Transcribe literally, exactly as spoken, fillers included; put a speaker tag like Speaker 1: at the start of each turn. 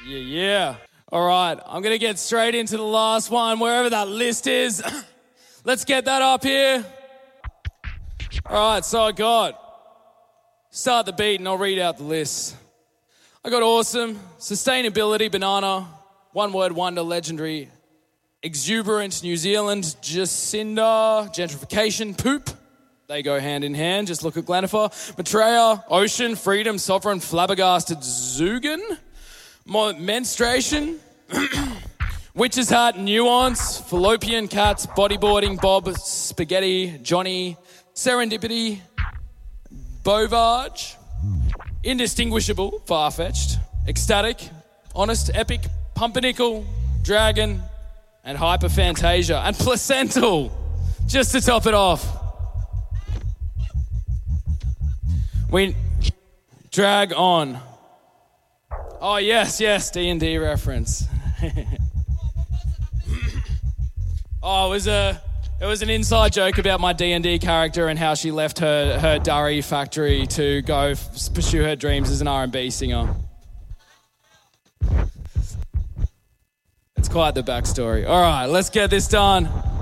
Speaker 1: Yeah, yeah. All right, I'm going to get straight into the last one, wherever that list is. Let's get that up here. All right, so I got, start the beat and I'll read out the list. I got awesome, sustainability, banana, one word wonder, legendary, exuberant, New Zealand, Jacinda, gentrification, poop. They go hand in hand, just look at Glenifer. Maitreya, ocean, freedom, sovereign, flabbergasted, Zugan. Menstruation, witch's hat, nuance, fallopian cats, bodyboarding, Bob, spaghetti, Johnny, serendipity, Bovage, indistinguishable, far-fetched, ecstatic, honest, epic, pumpernickel, dragon, and hyperphantasia, and placental, just to top it off. We drag on. Oh, yes, yes, D and D reference. oh, it was a it was an inside joke about my D and D character and how she left her, her durry factory to go f- pursue her dreams as an R and B singer. It's quite the backstory. All right, let's get this done.